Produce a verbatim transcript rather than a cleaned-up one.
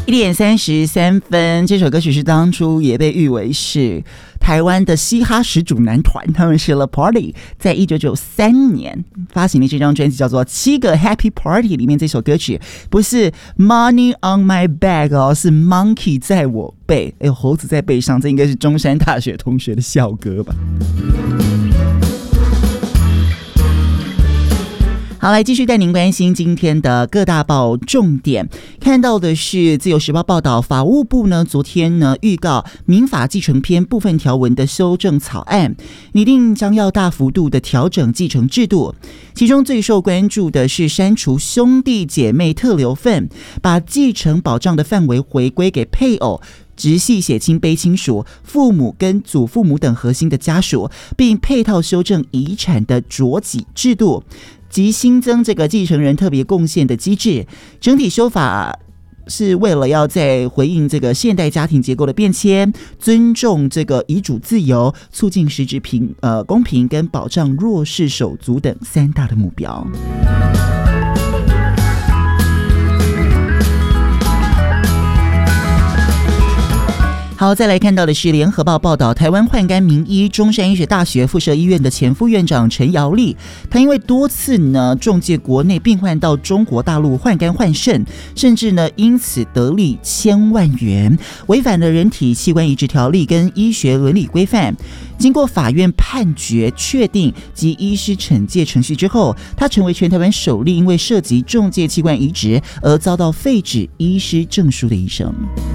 一点三十三分，这首歌曲是当初也被誉为是台湾的嘻哈始祖男团，他们是 The Party， 在一九九三年发行的这张专辑叫做《七个 Happy Party》，里面这首歌曲不是 Money on my back 哦，是 Monkey 在我背，哎呦，猴子在背上，这应该是中山大学同学的校歌吧。好，来继续带您关心今天的各大报重点。看到的是自由时报报道，法务部呢昨天呢预告民法继承篇部分条文的修正草案，拟定将要大幅度的调整继承制度。其中最受关注的是删除兄弟姐妹特留份，把继承保障的范围回归给配偶、直系血亲卑亲属、父母跟祖父母等核心的家属，并配套修正遗产的酌己制度，及新增这个继承人特别贡献的机制。整体修法是为了要在回应这个现代家庭结构的变迁，尊重这个遗嘱自由，促进实质平呃公平跟保障弱势手足等三大的目标。好，再来看到的是联合报报道，台湾换肝名医中山医学大学附设医院的前副院长陈尧利，他因为多次呢中介国内病患到中国大陆换肝换肾，甚至呢因此得利千万元，违反了人体器官移植条例跟医学伦理规范。经过法院判决确定及医师惩戒程序之后，他成为全台湾首例因为涉及中介器官移植而遭到废止医师证书的医生。